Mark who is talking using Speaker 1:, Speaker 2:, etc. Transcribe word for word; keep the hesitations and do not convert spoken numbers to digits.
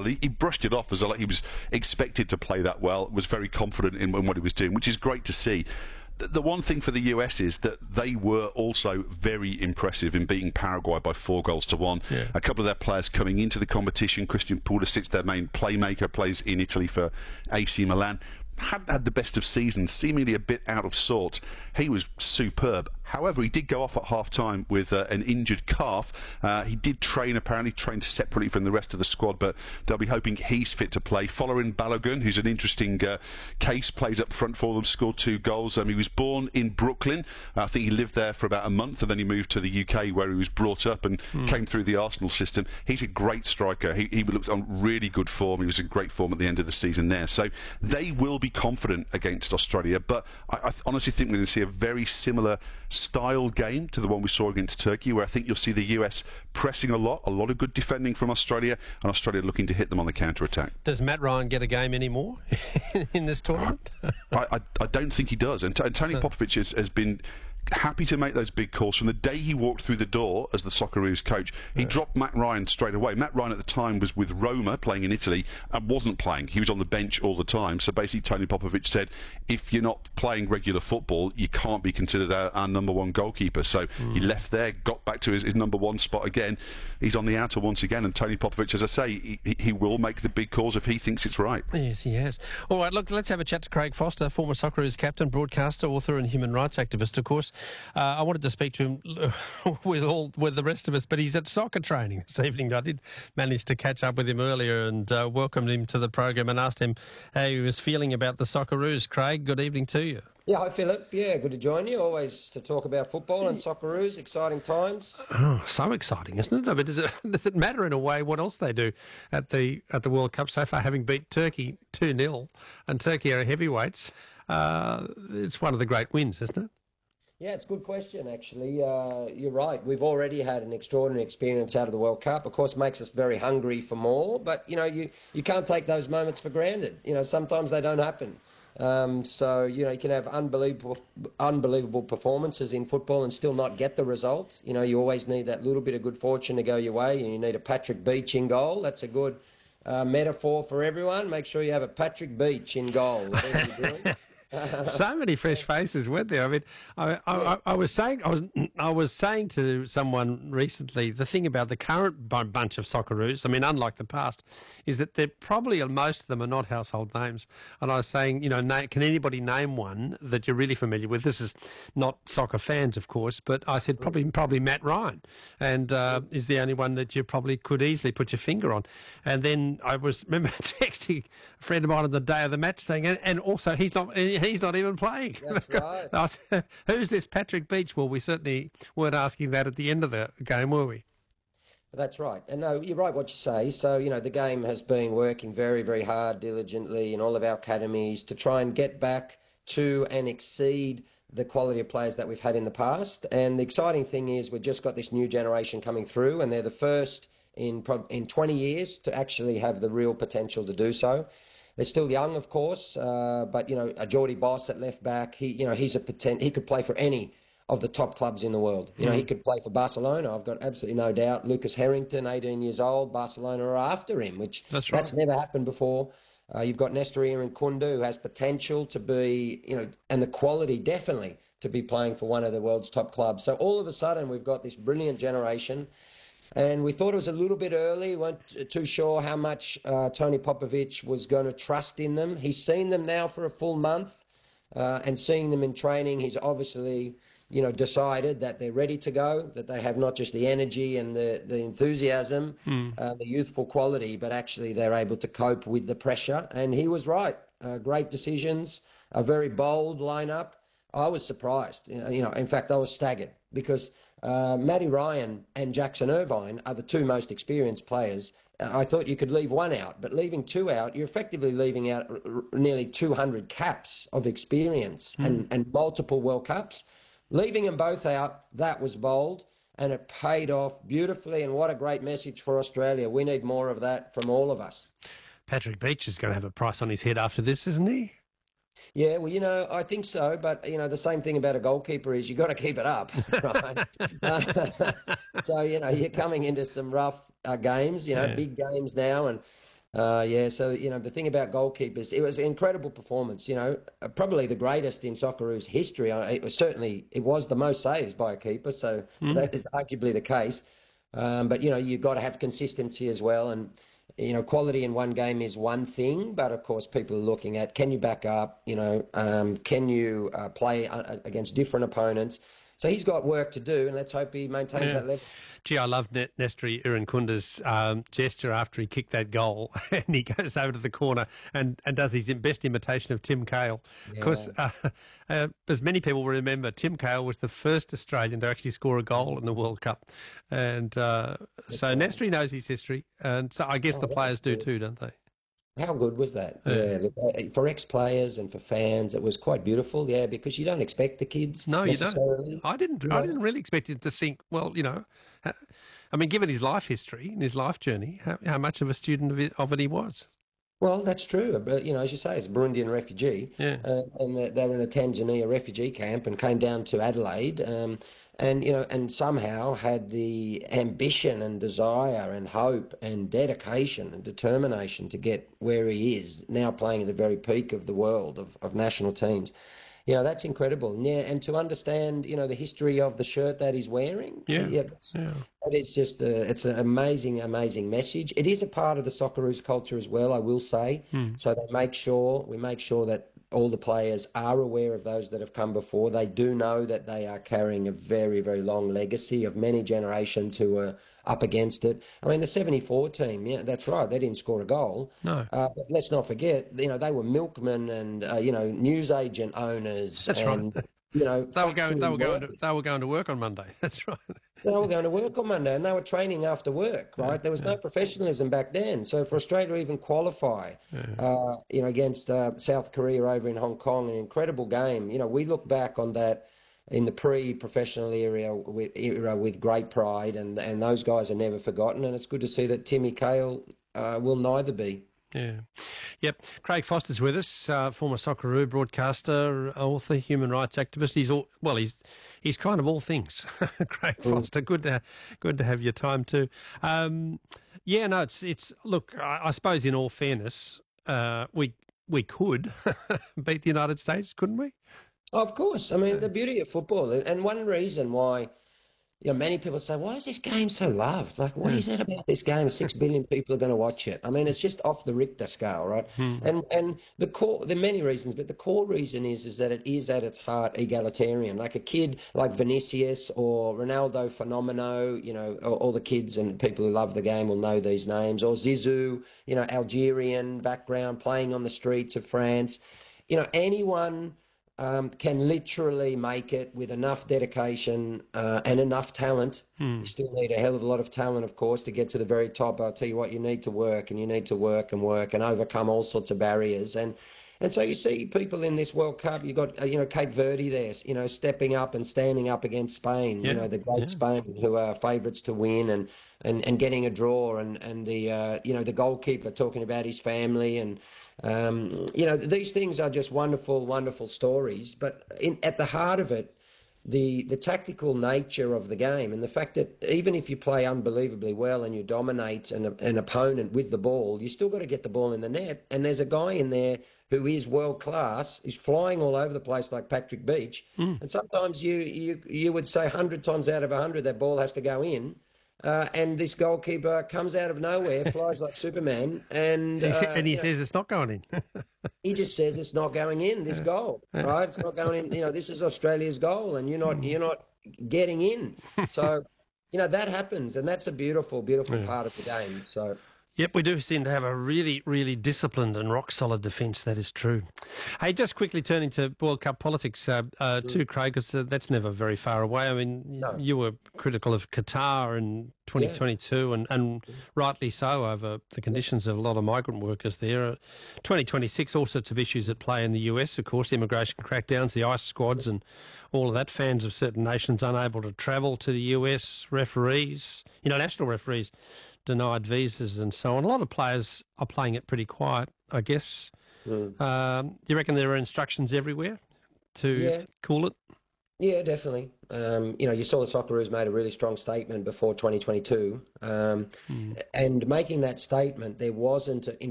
Speaker 1: well. He, he brushed it off as like he was expected to play that well, was very confident in, in what he was doing, which is great to see. The one thing for the U S is that they were also very impressive in beating Paraguay by four goals to one.
Speaker 2: Yeah.
Speaker 1: A couple of their players coming into the competition, Christian Pulisic, their main playmaker, plays in Italy for A C Milan, hadn't had the best of seasons, seemingly a bit out of sorts. He was superb. However, he did go off at half-time with uh, an injured calf. Uh, he did train, apparently, trained separately from the rest of the squad, but they'll be hoping he's fit to play. Following Balogun, who's an interesting uh, case, plays up front for them, scored two goals. Um, he was born in Brooklyn. Uh, I think he lived there for about a month, and then he moved to the U K, where he was brought up and mm. came through the Arsenal system. He's a great striker. He, he looked on really good form. He was in great form at the end of the season there. So they will be confident against Australia, but I, I honestly think we're going to see a very similar style game to the one we saw against Turkey, where I think you'll see the U S pressing a lot, a lot of good defending from Australia, and Australia looking to hit them on the counter-attack.
Speaker 2: Does Matt Ryan get a game anymore in this tournament?
Speaker 1: I, I, I don't think he does. And, and Tony Popovic has, has been happy to make those big calls. From the day he walked through the door as the Socceroos coach, he yeah. dropped Matt Ryan straight away. Matt Ryan at the time was with Roma, playing in Italy, and wasn't playing. He was on the bench all the time. So basically Tony Popovic said, if you're not playing regular football, you can't be considered our, our number one goalkeeper. So mm. he left there, got back to his, his number one spot again. He's on the outer once again, and Tony Popovic, as I say, he, he will make the big calls if he thinks it's right.
Speaker 2: Yes, he has. All right, look, let's have a chat to Craig Foster, former Socceroos captain, broadcaster, author and human rights activist, of course. Uh, I wanted to speak to him with all with the rest of us, but he's at soccer training this evening. I did manage to catch up with him earlier and uh, welcomed him to the program and asked him how he was feeling about the Socceroos. Craig, good evening to you.
Speaker 3: Yeah, hi Philip. Yeah, good to join you. Always to talk about football and Socceroos. Exciting times.
Speaker 2: Oh, so exciting, isn't it? I mean, does it does it matter in a way what else they do at the at the World Cup so far, having beat Turkey two nil, and Turkey are heavyweights? Uh, it's one of the great wins, isn't it?
Speaker 3: Yeah, it's a good question, actually. Uh, you're right. We've already had an extraordinary experience out of the World Cup. Of course, makes us very hungry for more. But, you know, you, you can't take those moments for granted. You know, sometimes they don't happen. Um, so, you know, you can have unbelievable unbelievable performances in football and still not get the result. You know, you always need that little bit of good fortune to go your way, and you need a Patrick Beach in goal. That's a good uh, metaphor for everyone. Make sure you have a Patrick Beach in goal, whatever you're doing.
Speaker 2: So many fresh faces, weren't there? I mean, I, I, I, I was saying, I was, I was saying to someone recently, the thing about the current bunch of Socceroos, I mean, unlike the past, is that they're probably most of them are not household names. And I was saying, you know, na- can anybody name one that you're really familiar with? This is not soccer fans, of course, but I said probably, probably Matt Ryan, and uh, is the only one that you probably could easily put your finger on. And then I was remember texting a friend of mine on the day of the match saying, and, and also he's not. He's not even playing.
Speaker 3: That's right.
Speaker 2: Said, who's this Patrick Beach? Well, we certainly weren't asking that at the end of the game, were we?
Speaker 3: That's right. And no, you're right what you say. So, you know, the game has been working very, very hard, diligently in all of our academies to try and get back to and exceed the quality of players that we've had in the past. And the exciting thing is we've just got this new generation coming through, and they're the first in in twenty years to actually have the real potential to do so. They're still young, of course, uh, but, you know, a Geordie Boss at left back, he, you know, he's a potent, he could play for any of the top clubs in the world. You know, mm. he could play for Barcelona. I've got absolutely no doubt. Lucas Harrington, eighteen years old, Barcelona are after him, which
Speaker 2: that's, right.
Speaker 3: that's never happened before. Uh, you've got Nestor Irankunda, who has potential to be, you know, and the quality definitely to be playing for one of the world's top clubs. So all of a sudden we've got this brilliant generation. And we thought it was a little bit early, weren't too sure how much uh, Tony Popovic was going to trust in them. He's seen them now for a full month, uh, and seeing them in training, he's obviously, you know, decided that they're ready to go, that they have not just the energy and the, the enthusiasm, mm. uh, the youthful quality, but actually they're able to cope with the pressure. And he was right. Uh, great decisions, a very bold lineup. I was surprised. You know, in fact, I was staggered because uh, Matty Ryan and Jackson Irvine are the two most experienced players. Uh, I thought you could leave one out, but leaving two out, you're effectively leaving out r- r- nearly two hundred caps of experience mm. and, and multiple World Cups. Leaving them both out, that was bold, and it paid off beautifully, and what a great message for Australia. We need more of that from all of us.
Speaker 2: Patrick Beach is going to have a price on his head after this, isn't he?
Speaker 3: Yeah, well, you know, I think so, but, you know, the same thing about a goalkeeper is you got to keep it up, right? uh, so, you know, you're coming into some rough uh, games, you know, yeah. big games now, and Uh, yeah, so, you know, the thing about goalkeepers, it was an incredible performance, you know, uh, probably the greatest in Socceroos history. Uh, It was certainly, it was the most saves by a keeper, so that is arguably the case. Um, but, you know, you've got to have consistency as well. And, you know, quality in one game is one thing, but of course people are looking at, can you back up, you know, um, can you uh, play uh, against different opponents? So he's got work to do, and let's hope he maintains
Speaker 2: Yeah.
Speaker 3: that level.
Speaker 2: Gee, I love Nestri Irankunda's um, gesture after he kicked that goal, and he goes over to the corner and, and does his best imitation of Tim Cahill. Because, uh, uh, as many people will remember, Tim Cahill was the first Australian to actually score a goal in the World Cup. And uh, so right. Nestri knows his history, and so I guess oh, the players do too, don't they?
Speaker 3: How good was that?
Speaker 2: Yeah.
Speaker 3: yeah. For ex-players and for fans, it was quite beautiful, yeah, because you don't expect the kids
Speaker 2: No, you don't. I didn't,
Speaker 3: you
Speaker 2: I
Speaker 3: know?
Speaker 2: didn't really expect him to think, well, you know, I mean, given his life history and his life journey, how, how much of a student of it, of it he was.
Speaker 3: Well, that's true. But, you know, as you say, it's a Burundian refugee.
Speaker 2: Yeah.
Speaker 3: Uh, and they were in a Tanzania refugee camp and came down to Adelaide um, and, you know, and somehow had the ambition and desire and hope and dedication and determination to get where he is, now playing at the very peak of the world of, of national teams. You know, that's incredible. And, yeah, and to understand, you know, the history of the shirt that he's wearing.
Speaker 2: Yeah.
Speaker 3: yeah, it's,
Speaker 2: yeah.
Speaker 3: it's just a, it's an amazing, amazing message. It is a part of the Socceroos culture as well, I will say.
Speaker 2: Hmm.
Speaker 3: So they make sure, we make sure that all the players are aware of those that have come before. They do know that they are carrying a very, very long legacy of many generations who are up against it. I mean, the seventy-four team, yeah, that's right, they didn't score a goal.
Speaker 2: No.
Speaker 3: Uh, but let's not forget, you know, they were milkmen and, uh, you know, newsagent owners.
Speaker 2: That's
Speaker 3: and,
Speaker 2: right.
Speaker 3: You know,
Speaker 2: they were going. They were going. To, they were going to work on Monday. That's right.
Speaker 3: They were going to work on Monday, and they were training after work. Right? Yeah, there was yeah. no professionalism back then. So for Australia to even qualify, yeah. uh, you know, against uh, South Korea over in Hong Kong, an incredible game. You know, we look back on that in the pre-professional era with, era with great pride, and and those guys are never forgotten. And it's good to see that Timmy Cahill uh, will neither be.
Speaker 2: Yeah. Yep. Craig Foster's with us, uh, former Socceroo broadcaster, author, human rights activist. He's all, well, he's he's kind of all things. Craig mm. Foster, good to good to have your time too. Um, yeah, no, it's it's look, I, I suppose in all fairness, uh, we we could beat the United States, couldn't we?
Speaker 3: Of course. I mean, the beauty of football, and one reason why, you know, many people say, why is this game so loved? Like, what mm. is it about this game? Six billion people are going to watch it. I mean, it's just off the Richter scale, right? Mm. And and the core, there are many reasons, but the core reason is is that it is at its heart egalitarian. Like a kid like Vinicius or Ronaldo Fenomeno, you know, all, all the kids and people who love the game will know these names. Or Zizou, you know, Algerian background, playing on the streets of France. You know, anyone Um, can literally make it with enough dedication uh, and enough talent. Hmm. You still need a hell of a lot of talent, of course, to get to the very top. I'll tell you what, you need to work and you need to work and work and overcome all sorts of barriers. And and so you see people in this World Cup, you've got, uh, you know, Cape Verde there, you know, stepping up and standing up against Spain, yeah. you know, the great yeah. Spain who are favourites to win and, and, and getting a draw and, and the, uh, you know, the goalkeeper talking about his family and, Um, you know, these things are just wonderful, wonderful stories. But in, at the heart of it, the the tactical nature of the game and the fact that even if you play unbelievably well and you dominate an, an opponent with the ball, you still got to get the ball in the net. And there's a guy in there who is world class, is flying all over the place like Patrick Beach. Mm. And sometimes you, you, you would say one hundred times out of one hundred that ball has to go in. Uh, and this goalkeeper comes out of nowhere, flies like Superman, and uh,
Speaker 2: and he
Speaker 3: know,
Speaker 2: says it's not going in.
Speaker 3: He just says it's not going in. This goal, right? It's not going in. You know, this is Australia's goal, and you're not you're not getting in. So, you know, that happens, and that's a beautiful, beautiful yeah. part of the game. So.
Speaker 2: Yep, we do seem to have a really, really disciplined and rock-solid defence, that is true. Hey, just quickly turning to World Cup politics uh, uh, mm. too, Craig, because uh, that's never very far away. I mean, no. you were critical of Qatar in twenty twenty-two, yeah. and, and rightly so, over the conditions yeah. of a lot of migrant workers there. Uh, twenty twenty-six, all sorts of issues at play in the U S, of course, immigration crackdowns, the ICE squads and all of that, fans of certain nations unable to travel to the U S, referees, international referees, denied visas and so on. A lot of players are playing it pretty quiet, I guess. Mm. Um, do you reckon there are instructions everywhere to
Speaker 3: yeah.
Speaker 2: cool it?
Speaker 3: Yeah, definitely. Um, you know, you saw the Socceroos made a really strong statement before twenty twenty-two, um,
Speaker 2: Mm.
Speaker 3: and making that statement, there wasn't, in